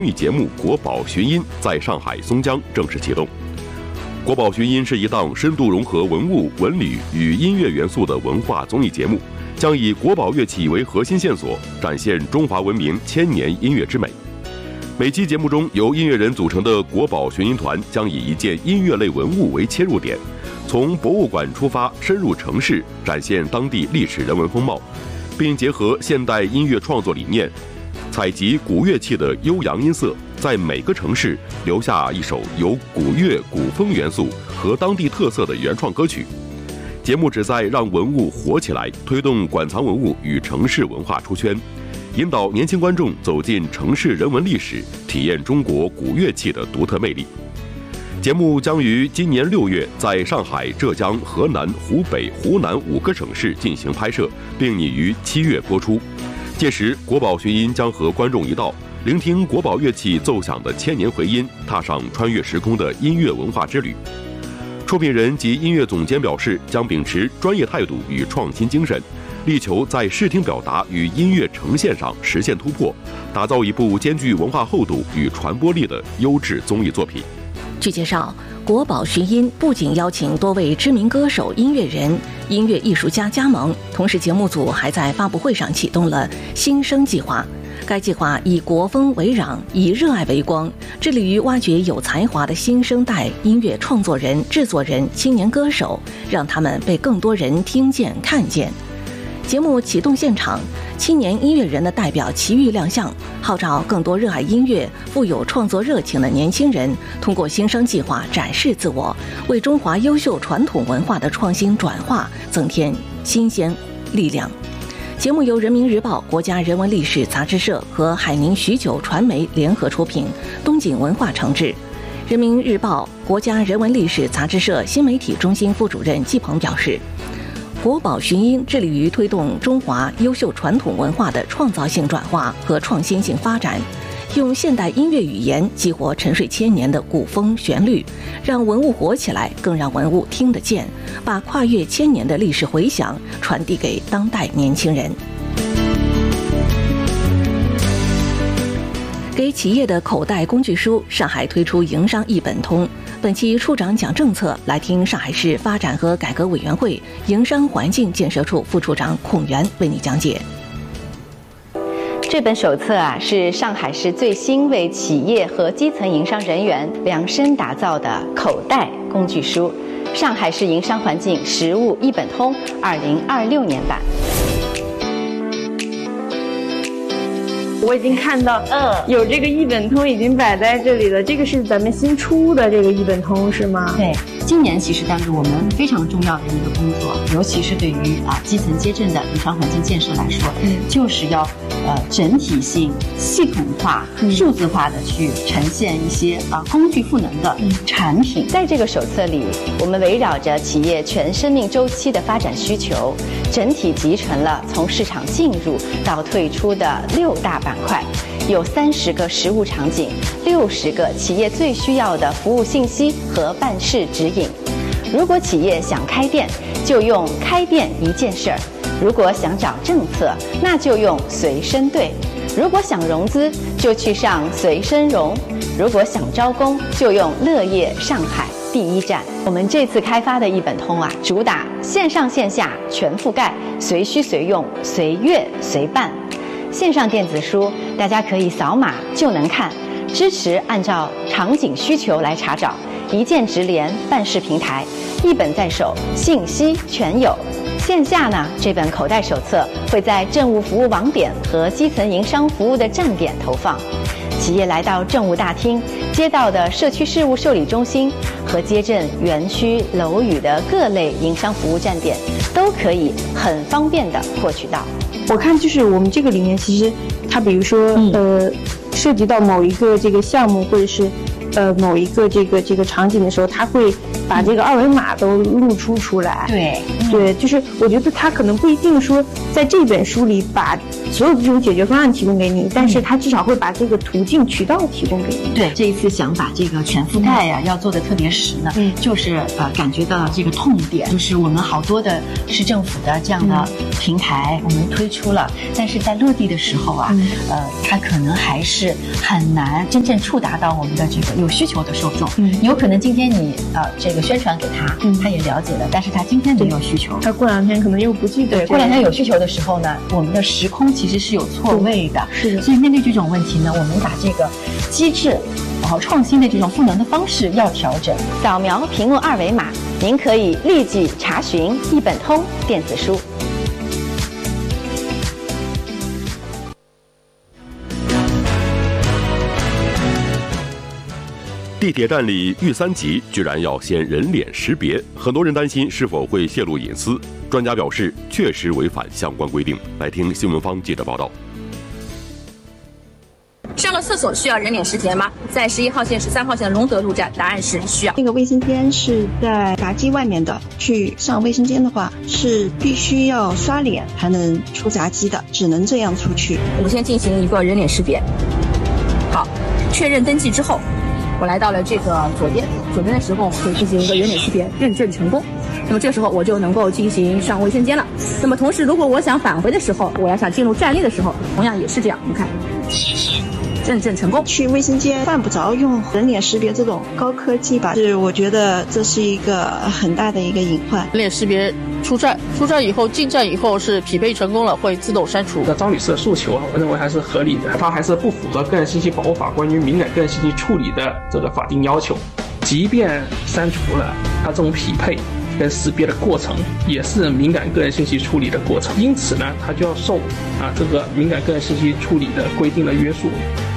综艺节目《国宝寻音》在上海松江正式启动。《国宝寻音》是一档深度融合文物、文旅与音乐元素的文化综艺节目，将以国宝乐器为核心线索，展现中华文明千年音乐之美。每期节目中，由音乐人组成的国宝寻音团将以一件音乐类文物为切入点，从博物馆出发，深入城市，展现当地历史人文风貌，并结合现代音乐创作理念，采集古乐器的悠扬音色，在每个城市留下一首有古乐、古风元素和当地特色的原创歌曲。节目旨在让文物火起来，推动馆藏文物与城市文化出圈，引导年轻观众走进城市人文历史，体验中国古乐器的独特魅力。节目将于今年6月在上海、浙江、河南、湖北、湖南5个省市进行拍摄，并拟于7月播出。届时，国宝寻音将和观众一道，聆听国宝乐器奏响的千年回音，踏上穿越时空的音乐文化之旅。出品人及音乐总监表示，将秉持专业态度与创新精神，力求在视听表达与音乐呈现上实现突破，打造一部兼具文化厚度与传播力的优质综艺作品。 据介绍，国宝寻音不仅邀请多位知名歌手、音乐人、音乐艺术家加盟，同时节目组还在发布会上启动了新生计划。该计划以国风为壤，以热爱为光，致力于挖掘有才华的新生代音乐创作人、制作人、青年歌手，让他们被更多人听见、看见。节目启动现场，青年音乐人的代表齐豫亮相，号召更多热爱音乐、富有创作热情的年轻人，通过新生计划展示自我，为中华优秀传统文化的创新转化增添新鲜力量。节目由人民日报、国家人文历史杂志社和海宁许久传媒联合出品，东景文化承制。人民日报、国家人文历史杂志社新媒体中心副主任季鹏表示，国宝寻音致力于推动中华优秀传统文化的创造性转化和创新性发展，用现代音乐语言激活沉睡千年的古风旋律，让文物活起来，更让文物听得见，把跨越千年的历史回响传递给当代年轻人。给企业的口袋工具书，上海推出营商一本通。本期处长讲政策，来听上海市发展和改革委员会营商环境建设处副处长孔元为你讲解。 这本手册是上海市最新为企业和基层营商人员量身打造的口袋工具书，上海市营商环境实务一本通2026年版。 我已经看到，有这个一本通已经摆在这里了。这个是咱们新出的这个一本通是吗？ 对，今年其实担着我们非常重要的一个工作，尤其是对于基层街镇的营商环境建设来说，就是要整体性、系统化、数字化的去呈现一些工具赋能的产品。 在这个手册里，我们围绕着企业全生命周期的发展需求，整体集成了从市场进入到退出的6大板块，有30个实务场景，60个企业最需要的服务信息和办事指引。如果企业想开店，就用开店一件事儿；如果想找政策，那就用随身对；如果想融资，就去上随身融；如果想招工，就用乐业上海第一站。我们这次开发的一本通主打线上线下全覆盖，随需随用，随阅随办。线上电子书大家可以扫码就能看，支持按照场景需求来查找，一键直连办事平台，一本在手，信息全有。线下呢，这本口袋手册会在政务服务网点和基层营商服务的站点投放。企业来到政务大厅、街道的社区事务受理中心和街镇、园区、楼宇的各类营商服务站点，都可以很方便地获取到。 我看就是我们这个里面，其实它比如说涉及到某一个这个项目，或者是某一个这个场景的时候，它会把这个二维码都露出来。对，就是我觉得他可能不一定说在这本书里把所有的这种解决方案提供给你，但是他至少会把这个途径渠道提供给你。 对，这一次想把这个全覆盖要做的特别实呢，就是感觉到这个痛点，就是我们好多的市政府的这样的平台我们推出了，但是在落地的时候它可能还是很难真正触达到我们的这个有需求的受众。有可能今天你这个宣传给他也了解了，但是他今天没有需求， 他过2天可能又不记得。 对，过2天有需求的时候呢，我们的时空其实是有错位的。是的。所以面对这种问题呢，我们把这个机制然后创新的这种赋能的方式要调整。 扫描屏幕二维码，您可以立即查询一本通电子书。 地铁站里御3级居然要先人脸识别，很多人担心是否会泄露隐私。专家表示，确实违反相关规定。来听新闻方记者报道。 上了厕所需要人脸识别吗？在11号线、13号线的隆德路站，答案是需要。 那个卫生间是在闸机外面的，去上卫生间的话是必须要刷脸才能出闸机的，只能这样出去。 我们先进行一个人脸识别。好，确认登记之后，我来到了这个左边的时候会进行一个人脸识别，认证成功。那么这时候我就能够进行上卫生间了。那么同时，如果我想返回的时候，我要想进入站立的时候，同样也是这样。你看，认证成功。 去卫生间犯不着用人脸识别这种高科技吧，是我觉得这是一个很大的一个隐患。 人脸识别出站以后进站以后是匹配成功了，会自动删除。 张女士的诉求我认为还是合理的，它还是不符合个人信息保护法关于敏感个人信息处理的这个法定要求。即便删除了，它这种匹配跟识别的过程也是敏感个人信息处理的过程，因此呢，它就要受这个敏感个人信息处理的规定的约束。